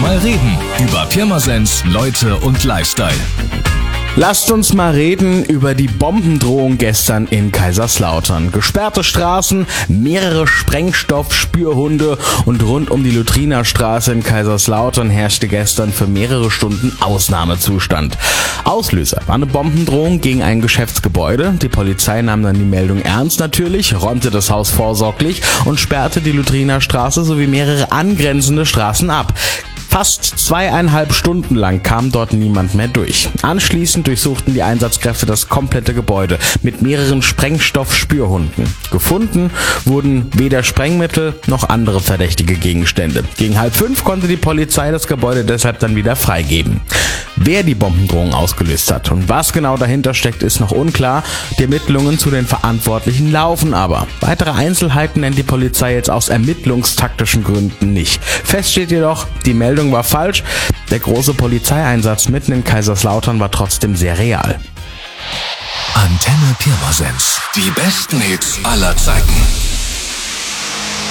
mal reden über Pirmasens, Leute und Lifestyle. Lasst uns mal reden über die Bombendrohung gestern in Kaiserslautern. Gesperrte Straßen, mehrere Sprengstoffspürhunde und rund um die Lutrinerstraße in Kaiserslautern herrschte gestern für mehrere Stunden Ausnahmezustand. Auslöser war eine Bombendrohung gegen ein Geschäftsgebäude. Die Polizei nahm dann die Meldung ernst natürlich, räumte das Haus vorsorglich und sperrte die Lutrinerstraße sowie mehrere angrenzende Straßen ab. Fast 2,5 Stunden lang kam dort niemand mehr durch. Anschließend durchsuchten die Einsatzkräfte das komplette Gebäude mit mehreren Sprengstoffspürhunden. Gefunden wurden weder Sprengmittel noch andere verdächtige Gegenstände. Gegen 4:30 konnte die Polizei das Gebäude deshalb dann wieder freigeben. Wer die Bombendrohung ausgelöst hat und was genau dahinter steckt, ist noch unklar. Die Ermittlungen zu den Verantwortlichen laufen aber. Weitere Einzelheiten nennt die Polizei jetzt aus ermittlungstaktischen Gründen nicht. Fest steht jedoch, die Meldung war falsch. Der große Polizeieinsatz mitten in Kaiserslautern war trotzdem sehr real. Antenne Pirmasens. Die besten Hits aller Zeiten.